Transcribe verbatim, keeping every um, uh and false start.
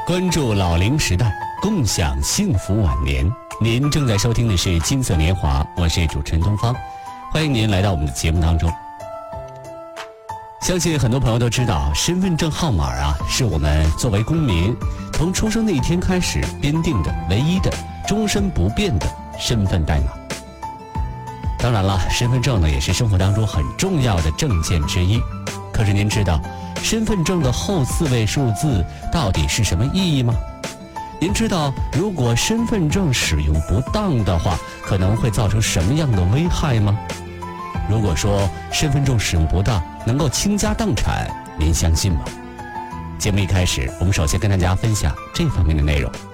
关注老龄时代，共享幸福晚年。您正在收听的是《金色年华》，我是主持人东方，欢迎您来到我们的节目当中。相信很多朋友都知道，身份证号码啊，是我们作为公民从出生那一天开始编定的唯一的、终身不变的身份代码。当然了，身份证呢也是生活当中很重要的证件之一。可是您知道，身份证的后四位数字到底是什么意义吗？您知道，如果身份证使用不当的话，可能会造成什么样的危害吗？如果说身份证使用不当能够倾家荡产，您相信吗？节目一开始，我们首先跟大家分享这方面的内容。